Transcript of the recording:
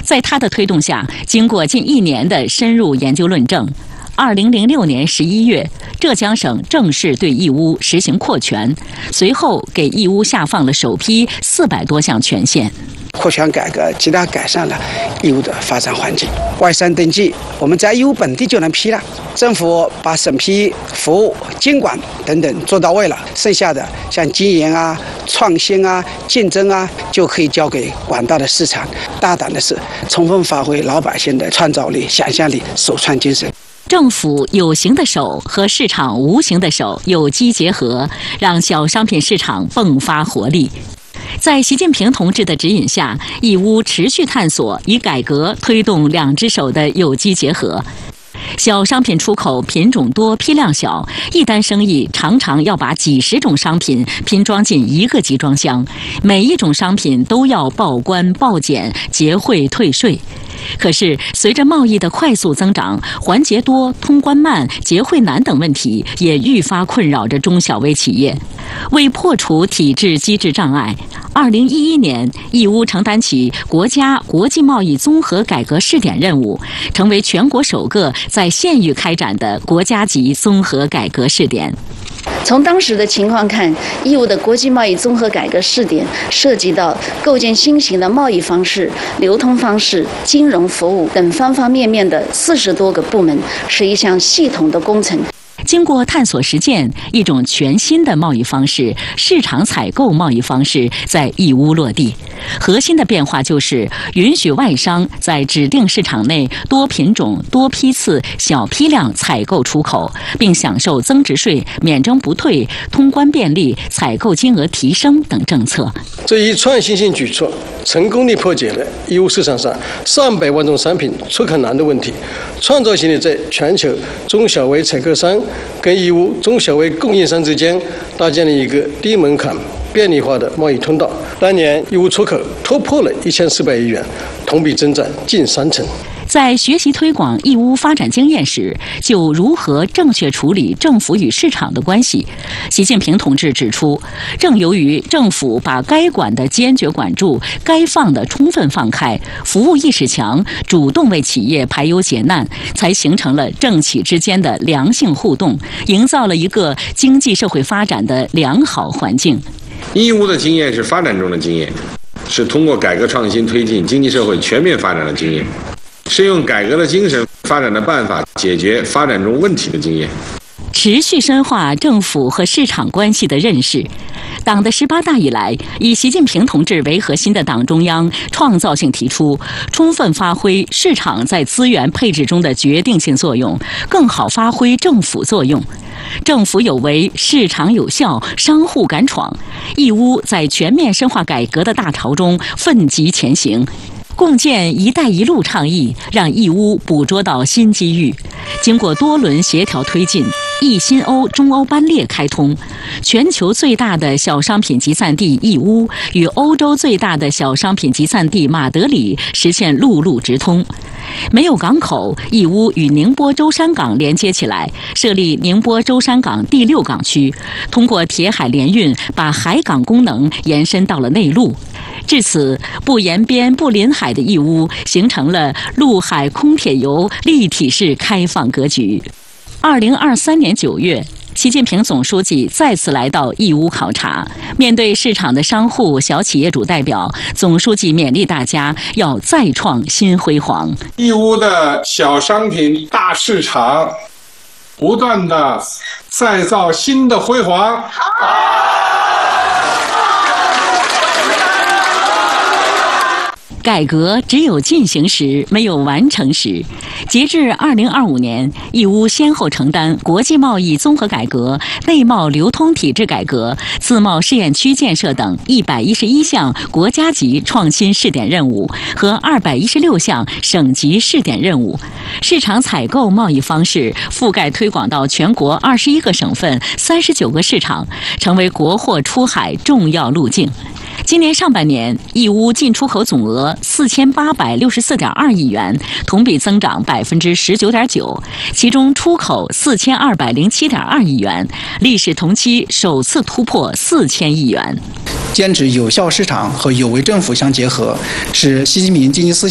在他的推动下，经过近1年的深入研究论证，2006年11月，浙江省正式对义乌实行扩权，随后给义乌下放了首批400多项权限。 扩权改革极大改善了义乌的发展环境，外商登记我们在义乌本地就能批了，政府把审批、服务、监管等等做到位了，剩下的像经营啊、创新啊、竞争啊，就可以交给广大的市场。大胆的是，充分发挥老百姓的创造力、想象力、首创精神。 政府有形的手和市场无形的手有机结合，让小商品市场迸发活力。在习近平同志的指引下，义乌持续探索以改革推动2只手的有机结合。小商品出口品种多、批量小，一单生意常常要把几十种商品拼装进一个集装箱，每一种商品都要报关、报检、结汇、退税。可是，随着贸易的快速增长，环节多、通关慢、结汇难等问题也愈发困扰着中小微企业。为破除体制机制障碍，2011年，义乌承担起国家国际贸易综合改革试点任务，成为全国首个在县域开展的国家级综合改革试点。 从当时的情况看，义乌的国际贸易综合改革试点涉及到构建新型的贸易方式、流通方式、金融服务等方方面面的40多个部门，是一项系统的工程。 经过探索实践，一种全新的贸易方式——市场采购贸易方式在义乌落地。核心的变化就是允许外商在指定市场内多品种、多批次、小批量采购出口，并享受增值税、免征不退、通关便利、采购金额提升等政策。 这一创新性举措，成功地破解了义乌市场上上百万种商品出口难的问题，创造性地在全球中小微采购商跟义乌中小微供应商之间搭建了一个低门槛、便利化的贸易通道。当年义乌出口突破了1400亿元，同比增长近30%。 在学习推广义乌发展经验时，就如何正确处理政府与市场的关系，习近平同志指出，正由于政府把该管的坚决管住，该放的充分放开，服务意识强，主动为企业排忧解难，才形成了政企之间的良性互动，营造了一个经济社会发展的良好环境。 义乌的经验是发展中的经验，是通过改革创新推进经济社会全面发展的经验，是用改革的精神、发展的办法解决发展中问题的经验。 持续深化政府和市场关系的认识。党的18大以来，以习近平同志为核心的党中央创造性提出，充分发挥市场在资源配置中的决定性作用，更好发挥政府作用。政府有为，市场有效，商户敢闯。义乌在全面深化改革的大潮中奋楫前行。共建“一带一路”倡议，让义乌捕捉到新机遇。经过多轮协调推进，义新欧、中欧班列开通，全球最大的小商品集散地义乌与欧洲最大的小商品集散地马德里实现陆路直通。没有港口，义乌与宁波舟山港连接起来，设立宁波舟山港第6港区，通过铁海联运，把海港功能延伸到了内陆。至此，不沿边不临海的义乌形成了陆海空铁游立体式开放格局。2023年9月，习近平总书记再次来到义乌考察，面对市场的商户、小企业主代表，总书记勉励大家要再创新辉煌。 义乌的小商品大市场，不断的再造新的辉煌。 改革只有进行时，没有完成时。截至2025年，义乌先后承担国际贸易综合改革、内贸流通体制改革、自贸试验区建设等111项国家级创新试点任务和216项省级试点任务。市场采购贸易方式覆盖推广到全国21个省份、39个市场，成为国货出海重要路径。今年上半年，义乌进出口总额4864.2亿元，同比增长19.9%，其中出口4207.2亿元，历史同期首次突破4000亿元。 坚持有效市场和有为政府相结合，是习近平经济思想